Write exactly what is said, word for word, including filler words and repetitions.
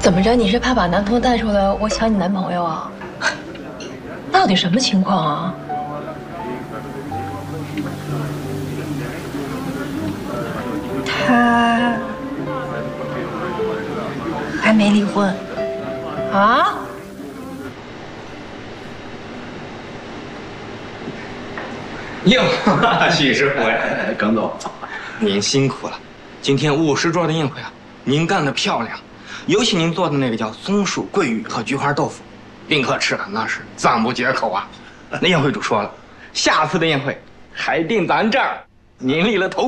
怎么着？你是怕把男朋友带出来，我抢你男朋友啊？到底什么情况啊？ 他还没离婚啊？ 哟，许师傅呀， 耿总， 您辛苦了。今天五十桌的宴会啊，您干得漂亮，尤其您做的那个叫松鼠桂鱼和菊花豆腐，宾客吃了那是赞不绝口啊。那宴会主说了，下次的宴会还定咱这儿，您立了头。